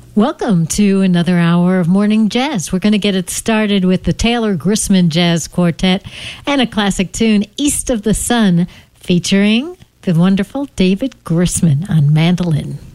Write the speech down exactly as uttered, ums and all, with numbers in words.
Welcome to another hour of Morning Jazz. We're going to get it started with the Taylor Grisman Jazz Quartet and a classic tune, East of the Sun, featuring the wonderful David Grisman on mandolin.